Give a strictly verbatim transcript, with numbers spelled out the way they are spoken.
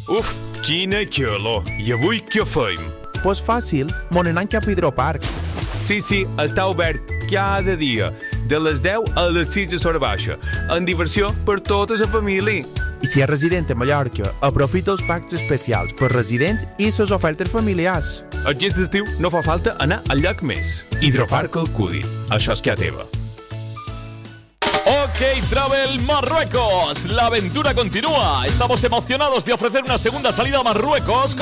Uf, quina calor. I avui què fem? Pues fàcil, mon anant cap a Hidroparc. Sí, sí, està obert cada dia, de les deu a les sis de l'hora baixa, amb diversió per tota la família. I si és resident a Mallorca, aprofita els packs especials per resident i les ofertes familiars. Aquest estiu no fa falta anar al llac més. Hidroparc Alcúdia. Això és que a teva. OK Travel Marruecos. La aventura continúa. Estamos emocionados de ofrecer una segunda salida a Marruecos